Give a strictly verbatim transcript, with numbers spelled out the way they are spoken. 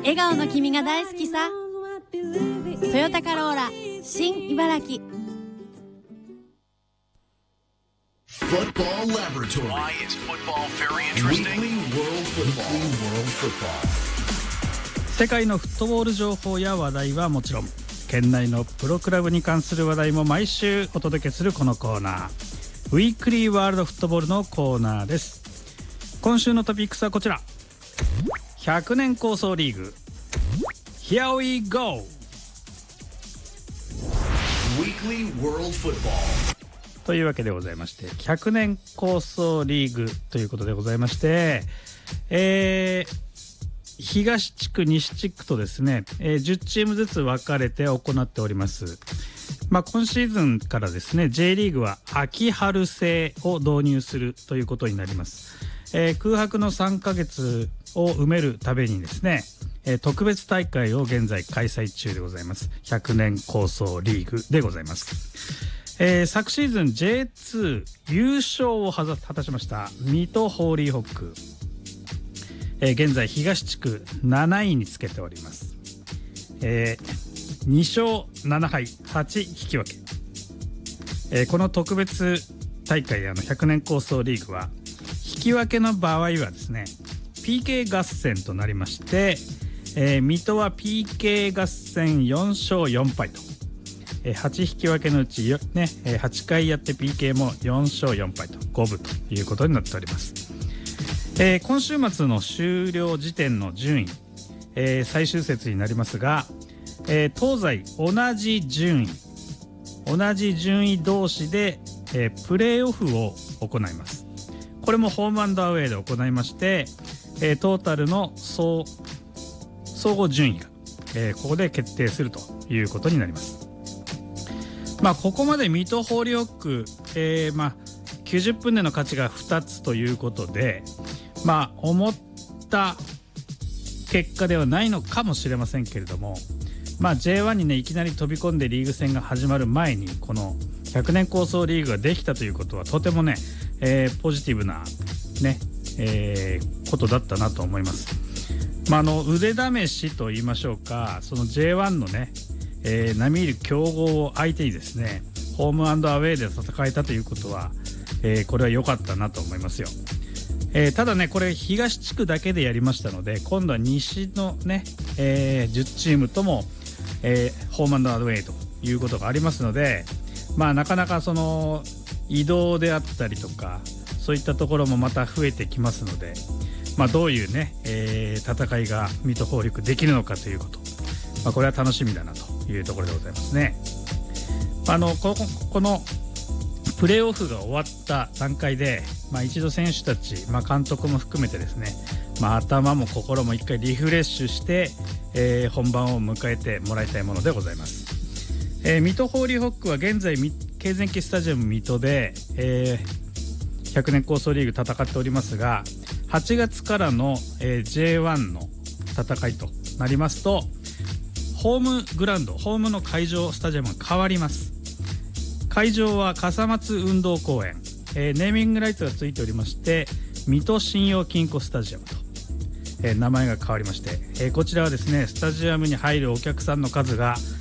笑顔の君が大好きさ。トヨタカローラ新茨城。 Football Laboratory. Why is football very interesting? Weekly World Football. Weekly World Football. 世界のフットボール情報や話題はもちろん、県内のプロクラブに関する話題も毎週お届けするこのコーナー、ウィークリーワールドフットボールのコーナーです。今週のトピックスはこちら、ひゃくねん構想リーグ Here we go。 Weekly World Football。 というわけでございまして、ひゃくねん構想リーグということでございまして、えー、東地区西地区とですね、えー、じゅっチームずつ分かれて行っております。まあ、今シーズンからですね J リーグは秋春制を導入するということになります。えー、空白のさんかげつを埋めるためにですね、えー、特別大会を現在開催中でございます。ひゃくねん構想リーグでございます。えー、昨シーズン ジェイツー 優勝を果たしました水戸ホーリーホック、えー、現在東地区なないにつけております。えー、にしょうななはいはち引き分け、えー、この特別大会あのひゃくねん構想リーグは引き分けの場合はですね ピーケー 合戦となりまして、えー、水戸は ピーケー 合戦よんしょうよんはいと、はち引き分けのうち、ね、はちかいやって ピーケー もよんしょうよんはいとごぶということになっております。えー、今週末の終了時点の順位、えー、最終節になりますが、えー、東西同じ順位同じ順位同士で、えー、プレーオフを行います。これもホームアンドアウェイで行いまして、えー、トータルの総総合順位が、えー、ここで決定するということになります。まあ、ここまで水戸ホーリーホック、えーまあ、きゅうじゅっぷんでの勝ちがふたつということで、まあ、思った結果ではないのかもしれませんけれども、まあ、ジェイワン にねいきなり飛び込んでリーグ戦が始まる前にこのひゃくねん構想リーグができたということはとてもね、えー、ポジティブな、ねえー、ことだったなと思います。まあ、あの腕試しと言いましょうか、その ジェイワン のねえー、並みいる強豪を相手にですねホームアンドアウェーで戦えたということは、えー、これは良かったなと思いますよ。えー、ただねこれ東地区だけでやりましたので、今度は西のね、えー、じゅっチームとも、えー、ホームアンドアウェーということがありますので、まあなかなかその移動であったりとかそういったところもまた増えてきますので、まあ、どういうね、えー、戦いが水戸ホーリーホックできるのかということ、まあ、これは楽しみだなというところでございますね。あの こ, このプレーオフが終わった段階で、まあ、一度選手たち、まあ、監督も含めてですね、まあ、頭も心も一回リフレッシュして、えー、本番を迎えてもらいたいものでございます。えー、水戸ホーリーホックは現在京前期スタジアム水戸で、えー、ひゃくねん構想リーグ戦っておりますが、はちがつからの、えー、ジェイワン の戦いとなりますと、ホームグラウンドホームの会場スタジアムが変わります。会場は笠松運動公園、えー、ネーミングライツがついておりまして水戸信用金庫スタジアムと、えー、名前が変わりまして、えー、こちらはですねスタジアムに入るお客さんの数が